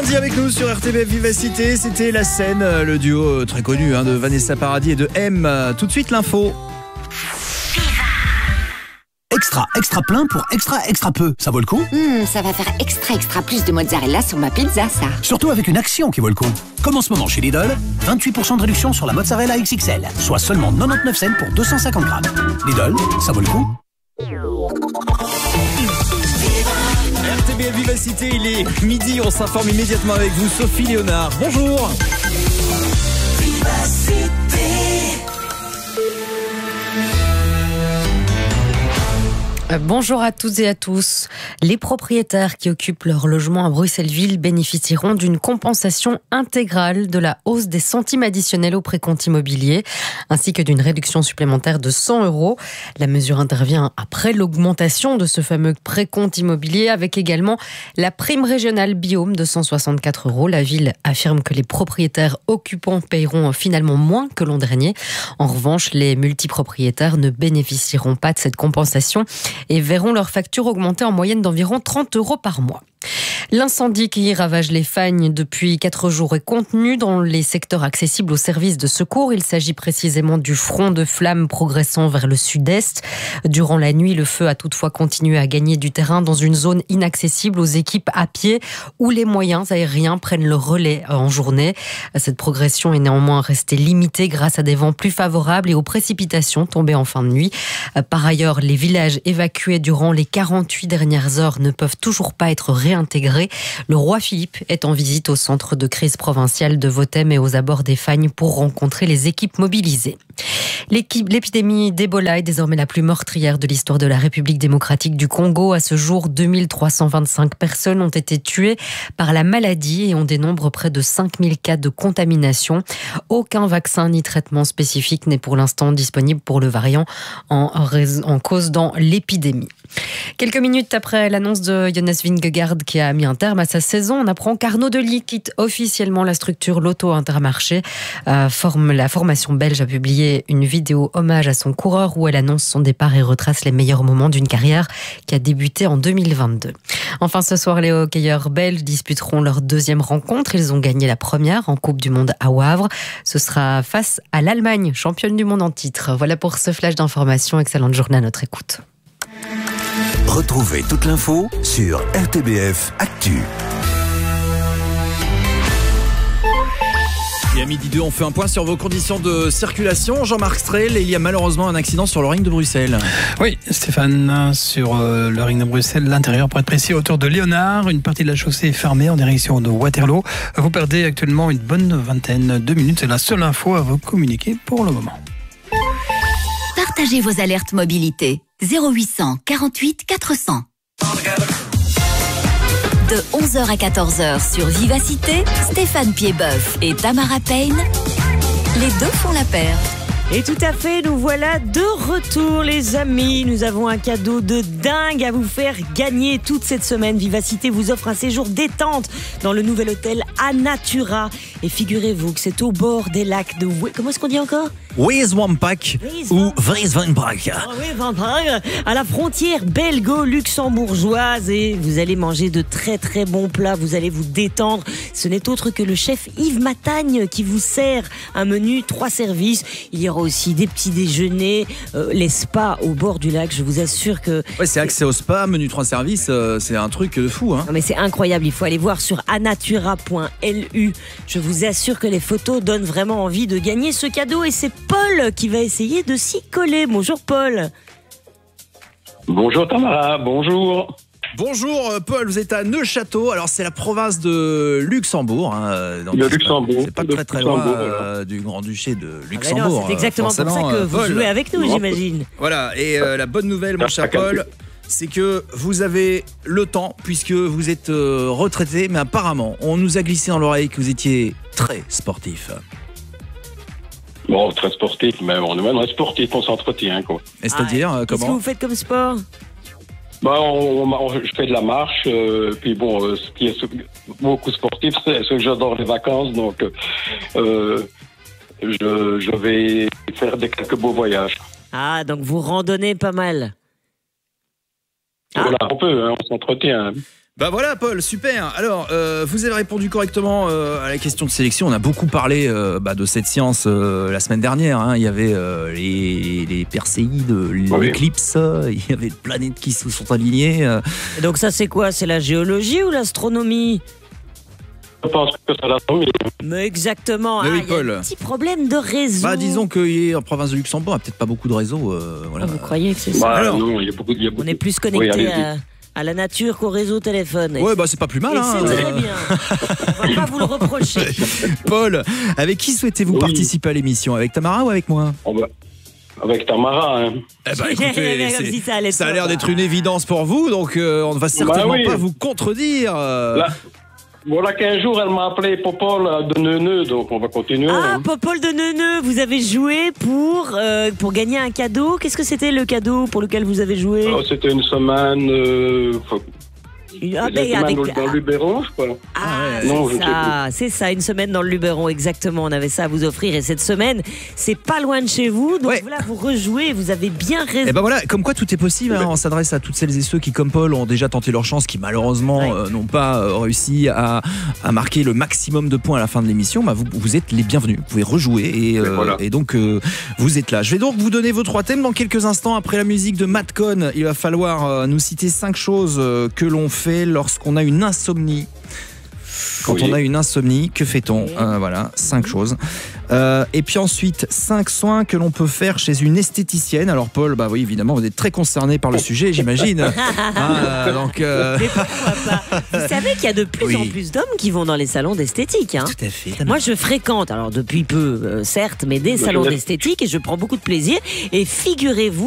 Avec nous sur RTBF Vivacité, c'était la scène, le duo très connu de Vanessa Paradis et de M. Tout de suite l'info. Extra plein pour extra peu. Ça vaut le coup? Ça va faire extra plus de mozzarella sur ma pizza, ça. Surtout avec une action qui vaut le coup. Comme en ce moment chez Lidl, 28% de réduction sur la mozzarella XXL, soit seulement 99 cents pour 250 grammes. Lidl, ça vaut le coup? RTBF Vivacité, il est midi, on s'informe immédiatement avec vous, Sophie Léonard. Bonjour. Bonjour à toutes et à tous. Les propriétaires qui occupent leur logement à Bruxelles-Ville bénéficieront d'une compensation intégrale de la hausse des centimes additionnels au précompte immobilier, ainsi que d'une réduction supplémentaire de 100 €. La mesure intervient après l'augmentation de ce fameux précompte immobilier, avec également la prime régionale Biome de 164 €. La ville affirme que les propriétaires occupants paieront finalement moins que l'an dernier. En revanche, les multipropriétaires ne bénéficieront pas de cette compensation et verront leur facture augmenter en moyenne d'environ 30 € par mois. L'incendie qui ravage les Fagnes depuis 4 jours est contenu dans les secteurs accessibles aux services de secours. Il s'agit précisément du front de flammes progressant vers le sud-est. Durant la nuit, le feu a toutefois continué à gagner du terrain dans une zone inaccessible aux équipes à pied où les moyens aériens prennent le relais en journée. Cette progression est néanmoins restée limitée grâce à des vents plus favorables et aux précipitations tombées en fin de nuit. Par ailleurs, les villages évacués durant les 48 dernières heures ne peuvent toujours pas être réintégrés. Le roi Philippe est en visite au centre de crise provincial de Votem et aux abords des Fagnes pour rencontrer les équipes mobilisées. L'épidémie d'Ebola est désormais la plus meurtrière de l'histoire de la République démocratique du Congo. À ce jour, 2325 personnes ont été tuées par la maladie et on dénombre près de 5000 cas de contamination. Aucun vaccin ni traitement spécifique n'est pour l'instant disponible pour le variant en cause dans l'épidémie. Quelques minutes après l'annonce de Jonas Vingegaard qui a mis un terme à sa saison, on apprend qu'Arnaud Delis quitte officiellement la structure Lotto Intermarché. La formation belge a publié une vidéo hommage à son coureur où elle annonce son départ et retrace les meilleurs moments d'une carrière qui a débuté en 2022. Enfin, ce soir, les hockeyeurs belges disputeront leur deuxième rencontre. Ils ont gagné la première en Coupe du Monde à Wavre. Ce sera face à l'Allemagne, championne du monde en titre. Voilà pour ce flash d'information. Excellente journée à notre écoute. Retrouvez toute l'info sur RTBF Actu. Et à midi 2, on fait un point sur vos conditions de circulation. Jean-Marc Strel, il y a malheureusement un accident sur le ring de Bruxelles. Oui, Stéphane, sur le ring de Bruxelles, l'intérieur pour être précis, autour de Léonard, une partie de la chaussée est fermée en direction de Waterloo. Vous perdez actuellement une bonne vingtaine de minutes. C'est la seule info à vous communiquer pour le moment. Partagez vos alertes mobilité. 0800 48 400. De 11h à 14h sur Vivacité, Stéphane Piedboeuf et Tamara Payne, les deux font la paire. Et tout à fait, nous voilà de retour les amis. Nous avons un cadeau de dingue à vous faire gagner toute cette semaine. Vivacité vous offre un séjour détente dans le nouvel hôtel Anatura. Et figurez-vous que c'est au bord des lacs de... Comment est-ce qu'on dit encore ? Weeswampak ou Weeswampak. À la frontière belgo-luxembourgeoise. Et vous allez manger de très très bons plats. Vous allez vous détendre. Ce n'est autre que le chef Yves Matagne qui vous sert un menu 3 services. Il y aura aussi des petits déjeuners, les spas au bord du lac. Je vous assure que... Ouais, c'est accès au spa, menu 3 services, c'est un truc de fou. Hein. Non mais c'est incroyable, il faut aller voir sur anatura.lu. Je vous assure que les photos donnent vraiment envie de gagner ce cadeau et c'est Paul qui va essayer de s'y coller. Bonjour Paul. Bonjour Tamara, bonjour. Bonjour Paul, vous êtes à Neuchâteau, alors c'est la province de Luxembourg. Donc de Luxembourg. C'est pas très très loin du Grand-Duché de Luxembourg. Non, c'est exactement pour ça que vous jouez avec nous, j'imagine. Voilà, et la bonne nouvelle mon cher Paul, c'est que vous avez le temps puisque vous êtes retraité, mais apparemment on nous a glissé dans l'oreille que vous étiez très sportif. Bon, très sportif, mais on est même sportif, on s'entretient quoi. Et c'est-à-dire comment ? Qu'est-ce que vous faites comme sport ? Bah, je fais de la marche, puis bon, ce qui est beaucoup sportif, c'est que j'adore les vacances, donc je vais faire quelques beaux voyages. Ah, donc vous randonnez pas mal. Voilà, on peut, on s'entretient. Bah voilà Paul, super. Alors vous avez répondu correctement à la question de sélection. On a beaucoup parlé de cette science la semaine dernière, hein. Il y avait les Perséides, l'éclipse, il y avait les planètes qui se sont alignées. Et donc ça c'est quoi? C'est la géologie ou l'astronomie? Je pense que c'est l'astronomie. Mais exactement. Mais oui, il y a Paul. un petit problème de réseau. Bah disons qu'en province de Luxembourg, il n'y a peut-être pas beaucoup de réseaux. Voilà. Vous croyez que c'est ça? Alors, non, il y a beaucoup. On est plus connecté Oui, à la nature qu'au réseau téléphone. Ouais, bah c'est pas plus mal. Et Hein. c'est très bien. On va pas vous le reprocher. Paul, avec qui souhaitez-vous participer à l'émission? Avec Tamara ou avec moi? Avec Tamara. Hein. Eh ben, écoutez, Comme si ça allait ça a pas. l'air d'être une évidence pour vous, donc on ne va certainement pas vous contredire. Voilà qu'un jour, elle m'a appelé Popol de Neuneu, donc on va continuer. Ah, Popol de Neuneu, vous avez joué pour gagner un cadeau. Qu'est-ce que c'était le cadeau pour lequel vous avez joué? C'était une semaine... dans le Luberon, je crois. Ah, non, c'est ça, une semaine dans le Luberon, exactement. On avait ça à vous offrir et cette semaine, c'est pas loin de chez vous. Donc voilà, vous rejouez, vous avez bien raison. Et ben voilà, comme quoi tout est possible. Hein. On s'adresse à toutes celles et ceux qui, comme Paul, ont déjà tenté leur chance, qui malheureusement n'ont pas réussi à marquer le maximum de points à la fin de l'émission. Bah, vous êtes les bienvenus. Vous pouvez rejouer et donc vous êtes là. Je vais donc vous donner vos 3 thèmes dans quelques instants. Après la musique de Matt Cohn, il va falloir nous citer 5 choses que l'on fait lorsqu'on a une insomnie. Quand on a une insomnie, que fait-on? Voilà, 5 choses. Et puis ensuite, 5 soins que l'on peut faire chez une esthéticienne. Alors Paul, bah oui, évidemment, vous êtes très concerné par le sujet, j'imagine. Mais pourquoi pas? Vous savez qu'il y a de plus en plus d'hommes qui vont dans les salons d'esthétique. Hein. Tout à fait. Moi, je fréquente, alors depuis peu, certes, mais des salons d'esthétique et je prends beaucoup de plaisir. Et figurez-vous